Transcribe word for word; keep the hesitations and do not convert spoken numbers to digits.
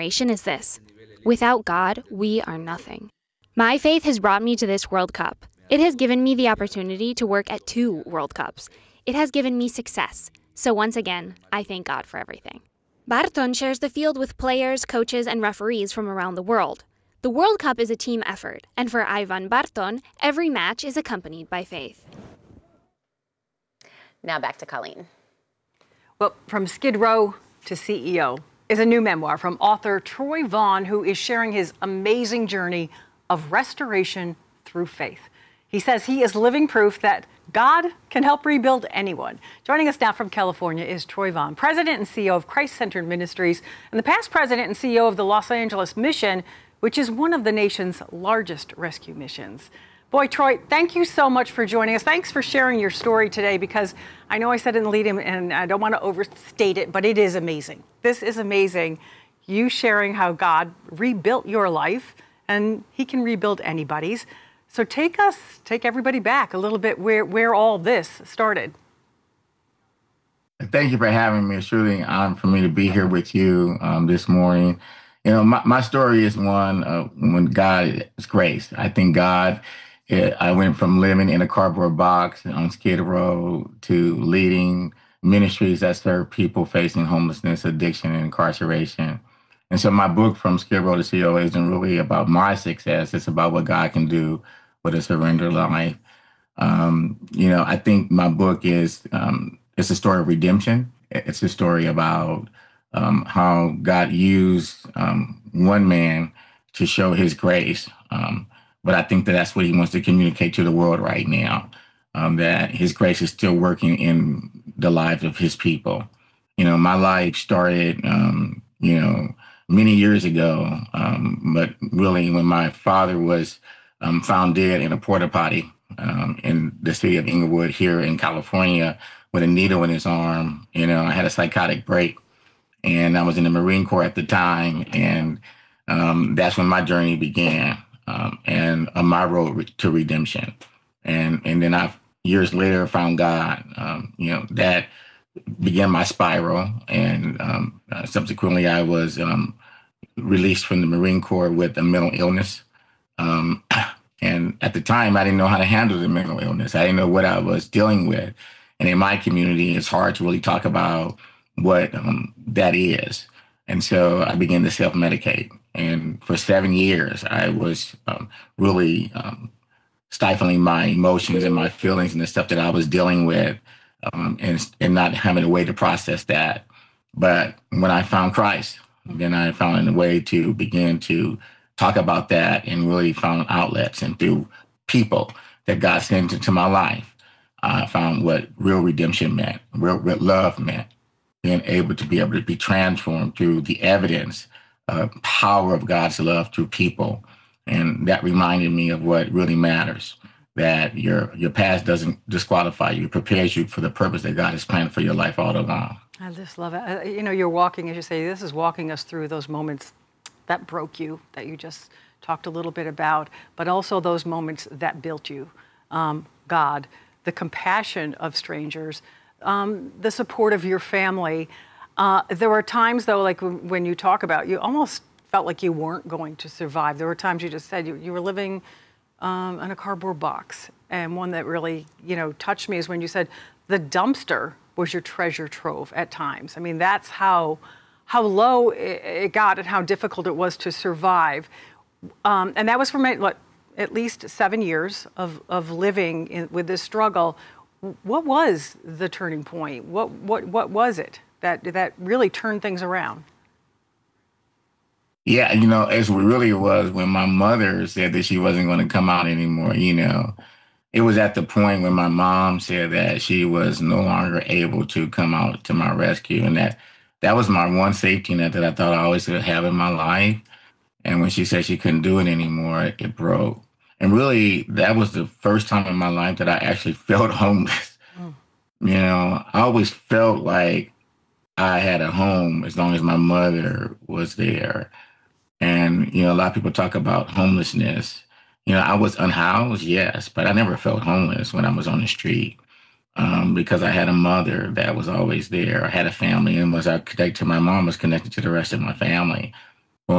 generation is this: without God, we are nothing. My faith has brought me to this World Cup. It has given me the opportunity to work at two World Cups. It has given me success. So once again, I thank God for everything. Barton shares the field with players, coaches, and referees from around the world. The World Cup is a team effort, and for Ivan Barton, every match is accompanied by faith. Now back to Colleen. Well, from Skid Row to C E O is a new memoir from author Troy Vaughn, who is sharing his amazing journey of restoration through faith. He says he is living proof that God can help rebuild anyone. Joining us now from California is Troy Vaughn, president and C E O of Christ-Centered Ministries, and the past president and C E O of the Los Angeles Mission, which is one of the nation's largest rescue missions. Boy, Troy, thank you so much for joining us. Thanks for sharing your story today, because I know I said in the lead-in, and I don't want to overstate it, but it is amazing. This is amazing. You sharing how God rebuilt your life, and he can rebuild anybody's. So take us, take everybody back a little bit where, where all this started. Thank you for having me. It's really an honor for me to be here with you um, this morning. You know, my, my story is one of when God is grace. I think God, it, I went from living in a cardboard box on Skid Row to leading ministries that serve people facing homelessness, addiction, and incarceration. And so my book, From Skid Row to C E O, isn't really about my success. It's about what God can do with a surrendered life. Um, you know, I think my book is, um, it's a story of redemption. It's a story about um, how God used um, one man to show his grace. Um, but I think that that's what he wants to communicate to the world right now, um, that his grace is still working in the lives of his people. You know, my life started, um, you know, many years ago, um, but really when my father was um, found dead in a porta potty um, in the city of Inglewood here in California with a needle in his arm. You know, I had a psychotic break, and I was in the Marine Corps at the time, and um, that's when my journey began, um, and on my road re- to redemption. And and then I, years later, found God. Um, you know, that began my spiral, and um, uh, subsequently I was um, released from the Marine Corps with a mental illness. Um, and at the time, I didn't know how to handle the mental illness. I didn't know what I was dealing with. And in my community, it's hard to really talk about what um, that is. And so I began to self-medicate. And for seven years, I was um, really um, stifling my emotions and my feelings and the stuff that I was dealing with, um, and, and not having a way to process that. But when I found Christ, then I found a way to begin to talk about that, and really found outlets. And through people that God sent into my life, I found what real redemption meant, real, real love meant, being able to be able to be transformed through the evidence of power of God's love through people. And that reminded me of what really matters, that your your past doesn't disqualify you. It prepares you for the purpose that God has planned for your life all along. I just love it. Uh, you know, you're walking, as you say, this is walking us through those moments that broke you, that you just talked a little bit about, but also those moments that built you. Um, God, the compassion of strangers, um, the support of your family. Uh, there were times, though, like when you talk about, you almost felt like you weren't going to survive. There were times you just said you, you were living um, in a cardboard box. And one that really, you know, touched me is when you said the dumpster was your treasure trove at times. I mean, that's how how low it got and how difficult it was to survive. Um, and that was for my, what, at least seven years of, of living in, with this struggle. What was the turning point? What what what was it that that really turned things around? Yeah, you know, it really was when my mother said that she wasn't going to come out anymore. You know, it was at the point when my mom said that she was no longer able to come out to my rescue, and that that was my one safety net that I thought I always would have in my life. And when she said she couldn't do it anymore, it broke. And really, that was the first time in my life that I actually felt homeless. Mm. You know, I always felt like I had a home as long as my mother was there. And, you know, a lot of people talk about homelessness. You know, I was unhoused, yes, but I never felt homeless when I was on the street, um, because I had a mother that was always there. I had a family, and was I connected to my mom, was connected to the rest of my family.